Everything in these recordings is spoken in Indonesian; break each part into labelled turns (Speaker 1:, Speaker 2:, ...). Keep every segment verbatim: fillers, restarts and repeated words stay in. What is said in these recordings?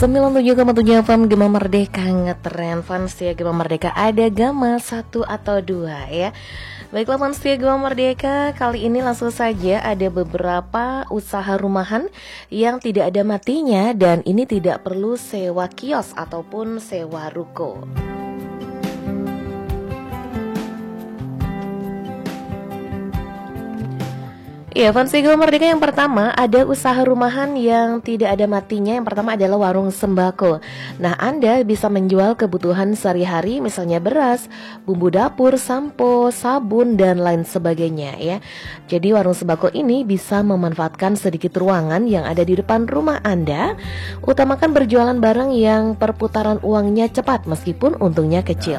Speaker 1: sembilan puluh tujuh koma tujuh F M Gema Merdeka ngetren. Fans ya Gema Merdeka ada Gama satu atau dua ya. Baiklah fans ya Gema Merdeka, kali ini langsung saja ada beberapa usaha rumahan yang tidak ada matinya. Dan ini tidak perlu sewa kios ataupun sewa ruko. Ya, fans Gema Merdeka, yang pertama ada usaha rumahan yang tidak ada matinya. Yang pertama adalah warung sembako. Nah, Anda bisa menjual kebutuhan sehari-hari, misalnya beras, bumbu dapur, sampo, sabun, dan lain sebagainya ya. Jadi warung sembako ini bisa memanfaatkan sedikit ruangan yang ada di depan rumah Anda. Utamakan berjualan barang yang perputaran uangnya cepat meskipun untungnya kecil.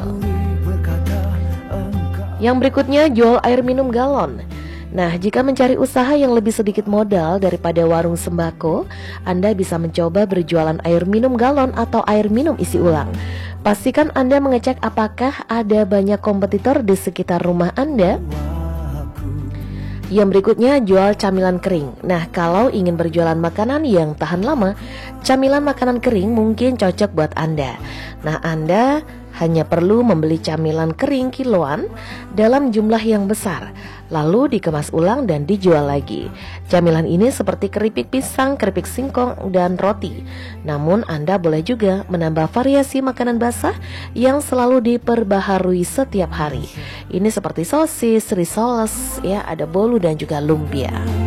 Speaker 1: Yang berikutnya jual air minum galon. Nah, jika mencari usaha yang lebih sedikit modal daripada warung sembako, Anda bisa mencoba berjualan air minum galon atau air minum isi ulang. Pastikan Anda mengecek apakah ada banyak kompetitor di sekitar rumah Anda. Yang berikutnya jual camilan kering. Nah, kalau ingin berjualan makanan yang tahan lama, camilan makanan kering mungkin cocok buat Anda. Nah, Anda hanya perlu membeli camilan kering kiloan dalam jumlah yang besar, lalu dikemas ulang dan dijual lagi. Camilan ini seperti keripik pisang, keripik singkong, dan roti. Namun Anda boleh juga menambah variasi makanan basah yang selalu diperbaharui setiap hari. Ini seperti sosis, risoles, ya, ada bolu dan juga lumpia.